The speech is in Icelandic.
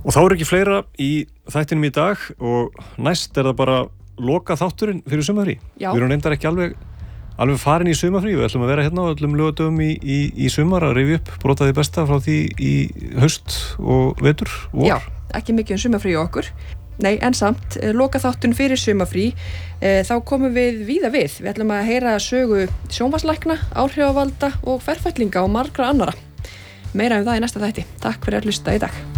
Og þá ekki fleira í þættinum í dag og næst það bara loka þátturinn fyrir sumarfrí. Já. Við erum reyndar ekki alveg farin í sumarfrí, við ætlum að vera hérna á öllum laugardögum í sumar að rifja upp brotaði besta frá því í haust og vetur, vor. Já, ekki mikið sumarfrí á okkur. Nei, en samt, loka þáttun fyrir sumarfrí, þá komum við víða við. Við ætlum að heyra sögu sjónvarpslækna, áhrifavalda og ferfætlinga og margra annara. Meira það í næsta þætti. Takk fyrir að hlusta í dag.